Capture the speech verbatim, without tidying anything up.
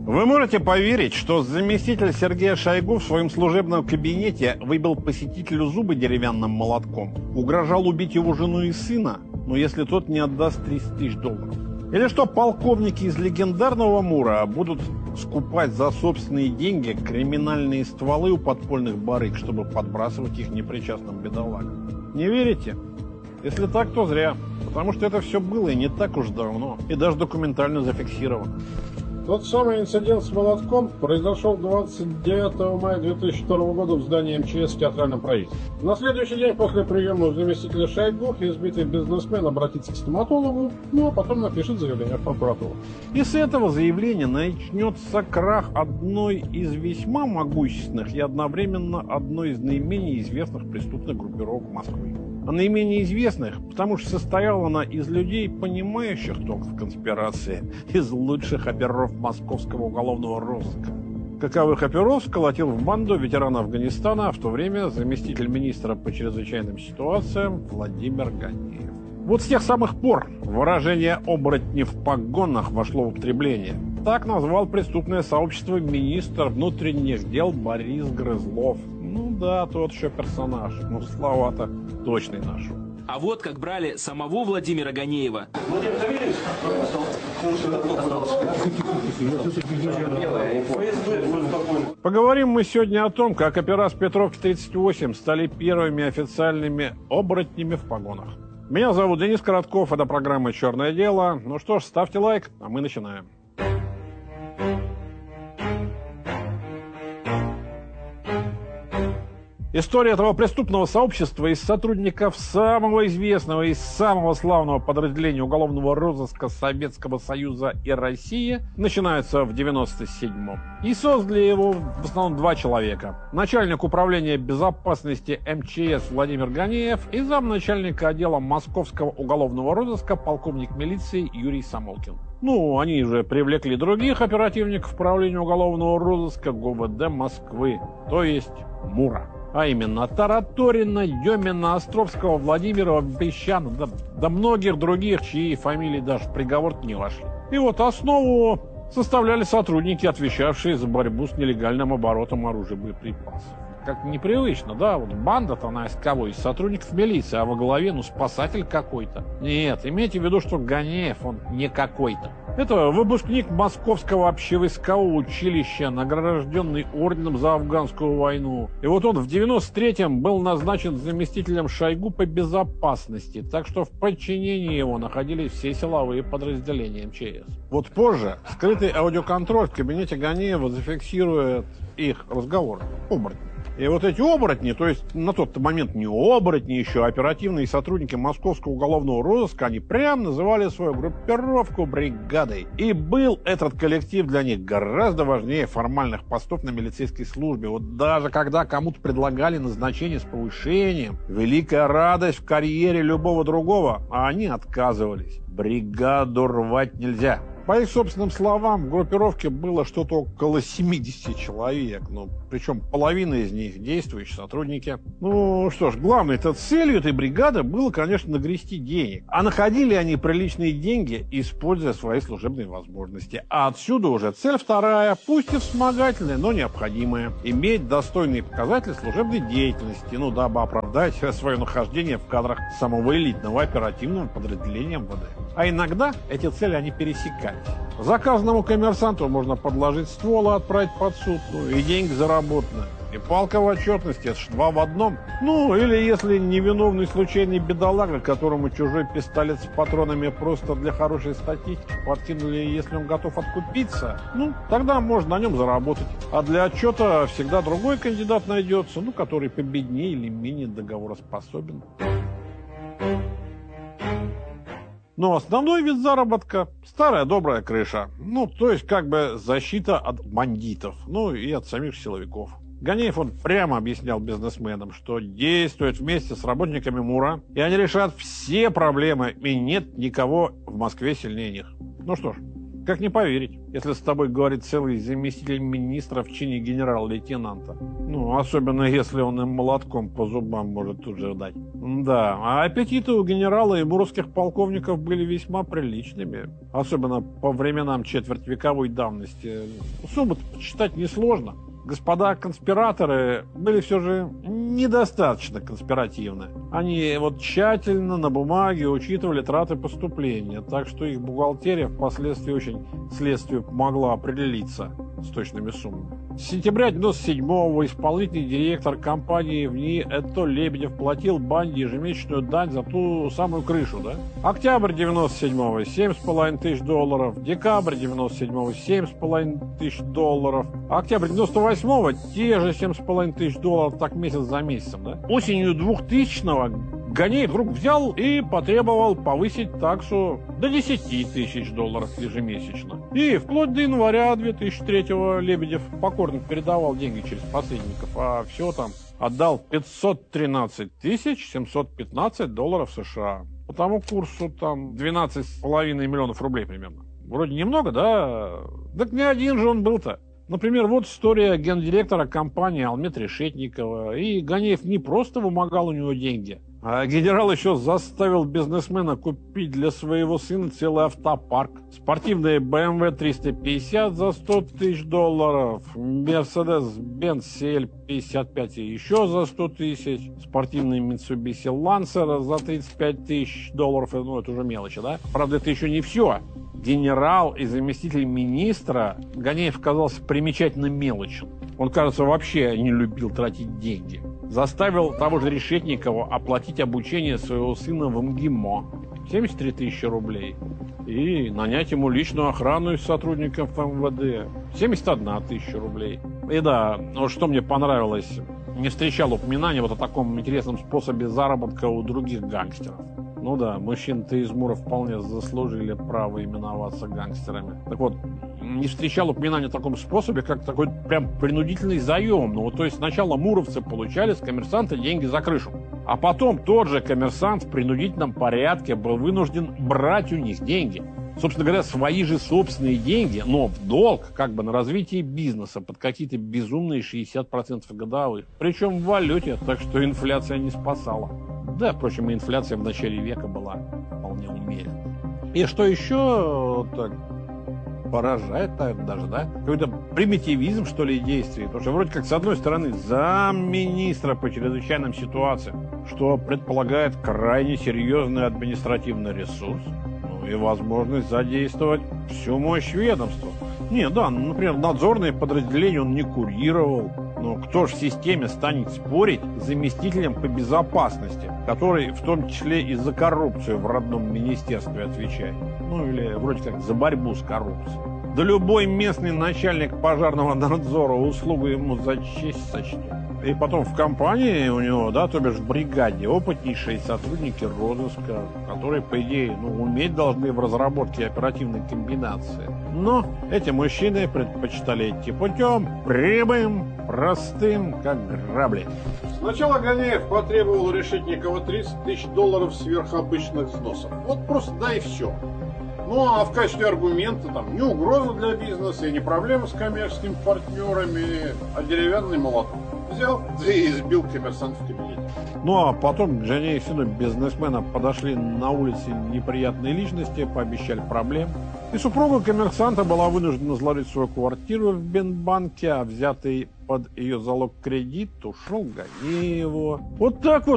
Вы можете поверить, что заместитель Сергея Шойгу в своем служебном кабинете выбил посетителю зубы деревянным молотком, угрожал убить его жену и сына, но если тот не отдаст тридцать тысяч долларов? Или что полковники из легендарного Мура будут скупать за собственные деньги криминальные стволы у подпольных барыг, чтобы подбрасывать их непричастным бедолагам? Не верите? Если так, то зря, потому что это все было и не так уж давно, и даже документально зафиксировано. Тот самый инцидент с молотком произошел двадцать девятого мая две тысячи второго года в здании эм че эс в театральном правительстве. На следующий день после приема у заместителя Шойгу избитый бизнесмен обратится к стоматологу, ну а потом напишет заявление в прокуратуру. И с этого заявления начнется крах одной из весьма могущественных и одновременно одной из наименее известных преступных группировок Москвы. А наименее известных, потому что состояла она из людей, понимающих толк в конспирации, из лучших оперов московского уголовного розыска. Каковых оперов сколотил в банду ветеран Афганистана, а в то время заместитель министра по чрезвычайным ситуациям Владимир Ганеев. Вот с тех самых пор выражение «оборотни в погонах» вошло в употребление. Так назвал преступное сообщество министр внутренних дел Борис Грызлов. Ну да, тот еще персонаж, ну слова-то точный наш. А вот как брали самого Владимира Ганеева. Владимир Хамильевич, поговорим мы сегодня о том, как опера с Петровки тридцать восемь стали первыми официальными оборотнями в погонах. Меня зовут Денис Коротков, это программа «Черное дело». Ну что ж, ставьте лайк, а мы начинаем. История этого преступного сообщества из сотрудников самого известного и самого славного подразделения уголовного розыска Советского Союза и России начинается в девяносто седьмом. И создали его в основном два человека. Начальник управления безопасности эм че эс Владимир Ганеев и замначальника отдела Московского уголовного розыска полковник милиции Юрий Самолкин. Ну, они же привлекли других оперативников управления уголовного розыска ГУВД Москвы, то есть МУРа. А именно Тараторина, Демина, Островского, Владимирова, Песчана, да, да многих других, чьи фамилии даже в приговор не вошли. И вот основу составляли сотрудники, отвечавшие за борьбу с нелегальным оборотом оружия и боеприпасов. Как непривычно, да, вот банда-то она из кого? Из сотрудников милиции, а во главе, ну, спасатель какой-то. Нет, имейте в виду, что Ганеев, он не какой-то. Это выпускник Московского общевойскового училища, награжденный орденом за афганскую войну. И вот он в девяносто третьем был назначен заместителем Шойгу по безопасности, так что в подчинении его находились все силовые подразделения эм че эс. Вот позже скрытый аудиоконтроль в кабинете Ганеева зафиксирует их разговор. Оборотни. И вот эти оборотни, то есть на тот момент не оборотни еще, а оперативные сотрудники Московского уголовного розыска, они прям называли свою группировку бригадой. И был этот коллектив для них гораздо важнее формальных постов на милицейской службе. Вот даже когда кому-то предлагали назначение с повышением, великая радость в карьере любого другого, а они отказывались. Бригаду рвать нельзя. По их собственным словам, в группировке было что-то около семидесяти человек, ну, причем половина из них действующие сотрудники. Ну что ж, главной-то целью этой бригады было, конечно, нагрести денег. А находили они приличные деньги, используя свои служебные возможности. А отсюда уже цель вторая, пусть и вспомогательная, но необходимая. Иметь достойные показатели служебной деятельности, ну, дабы оправдать свое нахождение в кадрах самого элитного оперативного подразделения эм вэ дэ. А иногда эти цели, они пересекались. Заказанному коммерсанту можно подложить ствол и отправить под суд, ну и деньги заработаны. И палка в отчетности, это ж два в одном. Ну, или если невиновный случайный бедолага, которому чужой пистолет с патронами просто для хорошей статистики подкинули, если он готов откупиться, ну, тогда можно на нем заработать. А для отчета всегда другой кандидат найдется, ну, который победнее или менее договороспособен. Но основной вид заработка – старая добрая крыша. Ну, то есть, как бы защита от бандитов, ну и от самих силовиков. Ганеев, он прямо объяснял бизнесменам, что действует вместе с работниками МУРа, и они решат все проблемы, и нет никого в Москве сильнее них. Ну что ж, Как не поверить, если с тобой говорит целый заместитель министра в чине генерал-лейтенанта. Ну, особенно если он им молотком по зубам может тут же дать. Да, а аппетиты у генерала и муровских полковников были весьма приличными. Особенно по временам четвертьвековой давности. Сумму почитать несложно. Господа конспираторы были все же недостаточно конспиративны. Они вот тщательно на бумаге учитывали траты поступления, так что их бухгалтерия впоследствии очень следствию помогла определиться с точными суммами. С сентября девяносто седьмого исполнительный директор компании в НИИ Этто Лебедев платил банде ежемесячную дань за ту самую крышу, да? Октябрь девяносто седьмого семь с половиной тысяч долларов, декабрь девяносто седьмого семь с половиной тысяч долларов, октябрь девяносто восьмого те же семь с половиной тысяч долларов, так месяц за месяцем, да? Осенью двухтысячного Ганеев вдруг взял и потребовал повысить таксу до десяти тысяч долларов ежемесячно. И вплоть до января две тысячи третьего Лебедев покорно передавал деньги через посредников, а все там отдал пятьсот тринадцать тысяч семьсот пятнадцать долларов США. По тому курсу там двенадцать с половиной миллионов рублей примерно. Вроде немного, да? Так не один же он был-то. Например, вот история гендиректора компании Алмет Решетникова. И Ганеев не просто вымогал у него деньги, а генерал еще заставил бизнесмена купить для своего сына целый автопарк. Спортивные бэ эм вэ триста пятьдесят за сто тысяч долларов, Mercedes-Benz си эль пятьдесят пять и еще за сто тысяч, спортивный Mitsubishi Lancer за тридцать пять тысяч долларов, ну это уже мелочи, да? Правда, это еще не все. Генерал и заместитель министра Ганеев казался примечательно мелочен. Он, кажется, вообще не любил тратить деньги. Заставил того же Решетникова оплатить обучение своего сына в эм гимо семьдесят три тысячи рублей и нанять ему личную охрану из сотрудников эм вэ дэ семьдесят одна тысяча рублей. И да, вот что мне понравилось, не встречал упоминания вот о таком интересном способе заработка у других гангстеров. Ну да, мужчин-то из Мура вполне заслужили право именоваться гангстерами. Так вот, не встречал упоминания о таком способе, как такой прям принудительный заем. Ну вот, то есть сначала муровцы получали с коммерсанта деньги за крышу, а потом тот же коммерсант в принудительном порядке был вынужден брать у них деньги. Собственно говоря, свои же собственные деньги, но в долг, как бы на развитие бизнеса под какие-то безумные шестьдесят процентов годовых. Причем в валюте, так что инфляция не спасала. Да, впрочем, и инфляция в начале века была вполне умеренной. И что еще так поражает, наверное, даже, да? Какой-то примитивизм, что ли, действий. Потому что вроде как, с одной стороны, замминистра по чрезвычайным ситуациям, что предполагает крайне серьезный административный ресурс, ну и возможность задействовать всю мощь ведомства. Не, да, например, надзорные подразделения он не курировал. Но кто же в системе станет спорить с заместителем по безопасности, который в том числе и за коррупцию в родном министерстве отвечает? Ну или вроде как за борьбу с коррупцией. Да любой местный начальник пожарного надзора услугу ему за честь сочтет. И потом в компании у него, да, то бишь в бригаде, опытнейшие сотрудники розыска, которые, по идее, ну, уметь должны в разработке оперативной комбинации. Но эти мужчины предпочитали идти путем прямым, простым, как грабли. Сначала Ганеев потребовал у Решетникова тридцать тысяч долларов сверхобычных взносов. Вот просто да и все. Ну, а в качестве аргумента там не угроза для бизнеса и не проблема с коммерческими партнерами, а деревянный молоток. Взял, да и избил коммерсанта в кабинете. Ну, а потом к жене и сыну бизнесмена подошли на улице неприятные личности, пообещали проблем. И супруга коммерсанта была вынуждена сложить свою квартиру в Бенбанке, а взятый под ее залог кредит ушел Ганееву. Вот так вот.